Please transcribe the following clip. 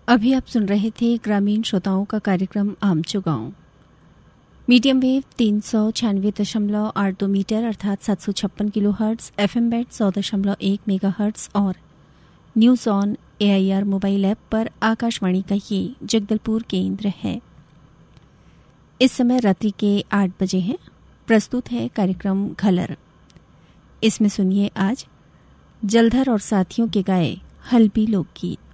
अभी आप सुन रहे थे ग्रामीण श्रोताओं का कार्यक्रम आमचो गाँव। मीडियम वेव 396.82 मीटर अर्थात 756 kilo hertz, FM band 100.1 mega hertz और news on AIR mobile app पर आकाशवाणी का ये जगदलपुर केंद्र है। इस समय रात्रि के 8 बजे हैं। प्रस्तुत है कार्यक्रम घलर। इसमें सुनिए आज जलधर और साथियों के गाए हल्बी लोकगीत।